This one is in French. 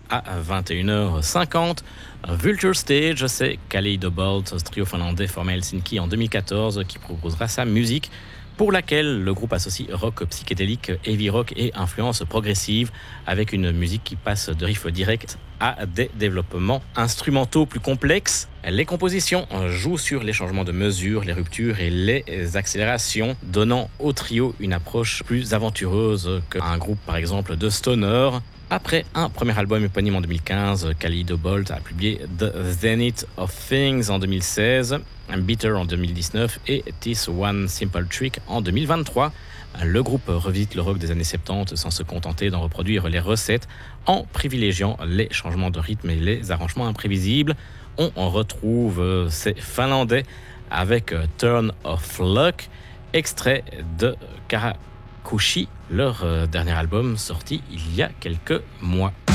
à 21h50. Vulture Stage, c'est Kaleido Bolt, trio finlandais formé à Helsinki en 2014 qui proposera sa musique pour laquelle le groupe associe rock psychédélique, heavy rock et influence progressive avec une musique qui passe de riffs directs à des développements instrumentaux plus complexes. Les compositions jouent sur les changements de mesure, les ruptures et les accélérations, donnant au trio une approche plus aventureuse qu'un groupe par exemple de stoner. Après un premier album éponyme en 2015, Kaleido Bolt a publié The Zenith of Things en 2016, Bitter en 2019 et This One Simple Trick en 2023. Le groupe revisite le rock des années 70 sans se contenter d'en reproduire les recettes, en privilégiant les changements de rythme et les arrangements imprévisibles. On retrouve ces Finlandais avec Turn of Luck, extrait de Karakushi, leur dernier album sorti il y a quelques mois.